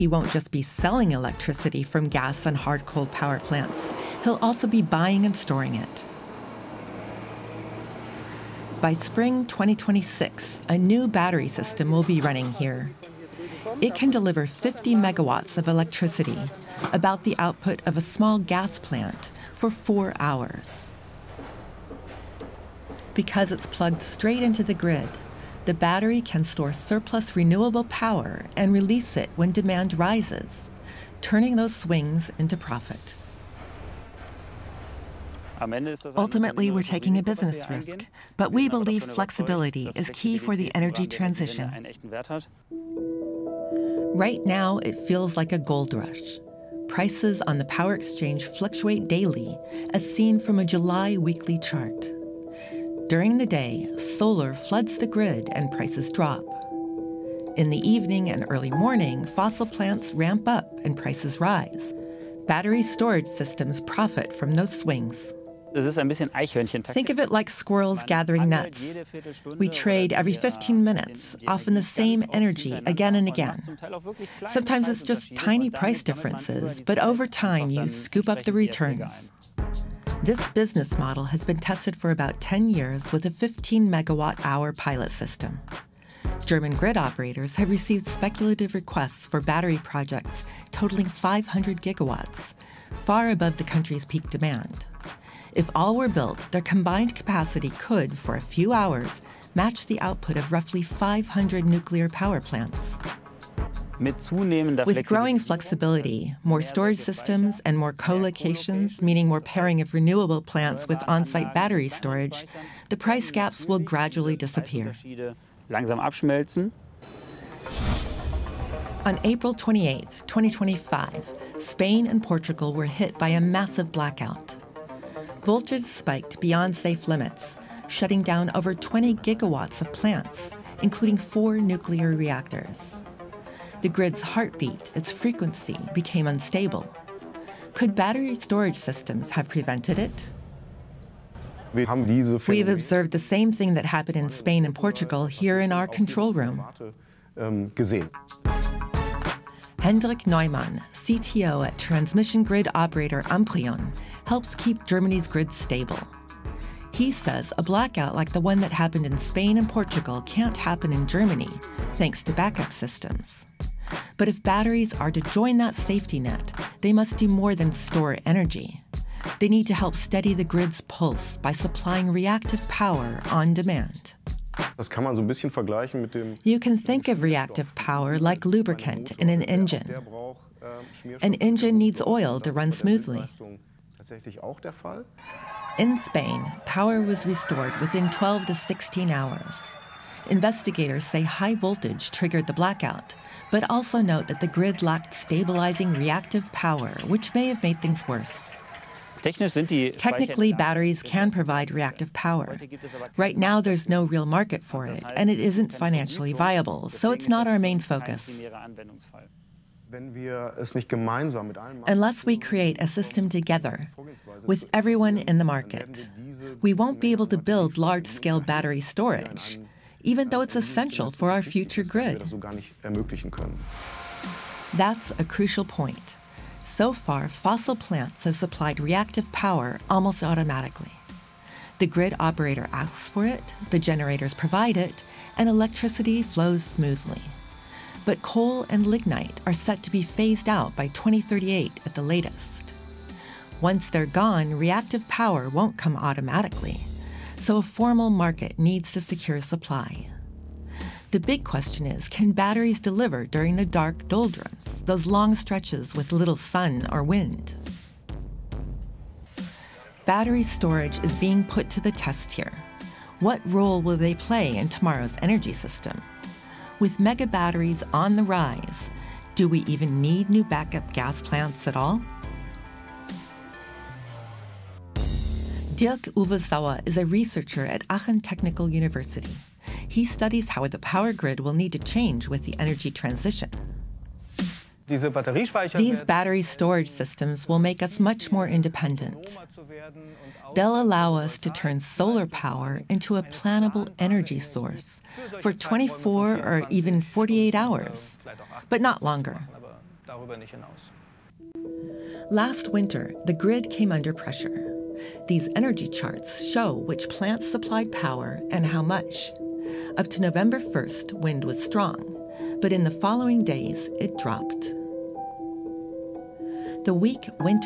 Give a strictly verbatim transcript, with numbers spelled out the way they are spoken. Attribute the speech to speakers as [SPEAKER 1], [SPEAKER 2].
[SPEAKER 1] He won't just be selling electricity from gas and hard-coal power plants. He'll also be buying and storing it. By spring twenty twenty-six, a new battery system will be running here. It can deliver fifty megawatts of electricity, about the output of a small gas plant, for four hours. Because it's plugged straight into the grid, the battery can store surplus renewable power and release it when demand rises, turning those swings into profit. Ultimately, we're taking a business risk, but we believe flexibility is key for the energy transition. Right now, it feels like a gold rush. Prices on the power exchange fluctuate daily, as seen from a July weekly chart. During the day, solar floods the grid and prices drop. In the evening and early morning, fossil plants ramp up and prices rise. Battery storage systems profit from those swings. Think of it like squirrels gathering nuts. We trade every fifteen minutes, often the same energy again and again. Sometimes it's just tiny price differences, but over time you scoop up the returns. This business model has been tested for about ten years with a fifteen megawatt hour pilot system. German grid operators have received speculative requests for battery projects totaling five hundred gigawatts, far above the country's peak demand. If all were built, their combined capacity could, for a few hours, match the output of roughly five hundred nuclear power plants. With growing flexibility, more storage systems, and more co-locations, meaning more pairing of renewable plants with on-site battery storage, the price gaps will gradually disappear. On April twenty-eighth, twenty twenty-five, Spain and Portugal were hit by a massive blackout. Voltage spiked beyond safe limits, shutting down over twenty gigawatts of plants, including four nuclear reactors. The grid's heartbeat, its frequency, became unstable. Could battery storage systems have prevented it? We've observed the same thing that happened in Spain and Portugal here in our control room. Hendrik Neumann, C T O at transmission grid operator Amprion, helps keep Germany's grid stable. He says a blackout like the one that happened in Spain and Portugal can't happen in Germany, thanks to backup systems. But if batteries are to join that safety net, they must do more than store energy. They need to help steady the grid's pulse by supplying reactive power on demand. You can think of reactive power like lubricant in an engine. An engine needs oil to run smoothly. In Spain, power was restored within twelve to sixteen hours. Investigators say high voltage triggered the blackout, but also note that the grid lacked stabilizing reactive power, which may have made things worse. Technically, batteries can provide reactive power. Right now, there's no real market for it, and it isn't financially viable, so it's not our main focus. Unless we create a system together, with everyone in the market, we won't be able to build large-scale battery storage, even though it's essential for our future grid. That's a crucial point. So far, fossil plants have supplied reactive power almost automatically. The grid operator asks for it, the generators provide it, and electricity flows smoothly. But coal and lignite are set to be phased out by twenty thirty-eight at the latest. Once they're gone, reactive power won't come automatically, so a formal market needs to secure supply. The big question is, can batteries deliver during the dark doldrums, those long stretches with little sun or wind? Battery storage is being put to the test here. What role will they play in tomorrow's energy system? With mega batteries on the rise, do we even need new backup gas plants at all? Dirk-Uwe Sauer is a researcher at Aachen Technical University. He studies how the power grid will need to change with the energy transition. These battery storage systems will make us much more independent. They'll allow us to turn solar power into a plannable energy source for twenty-four or even forty-eight hours, but not longer.
[SPEAKER 2] darüber nicht hinaus.
[SPEAKER 1] Last winter, the grid came under pressure. These energy charts show which plants supplied power and how much. Up to November first, wind was strong, but in the following days, it dropped. The weak winter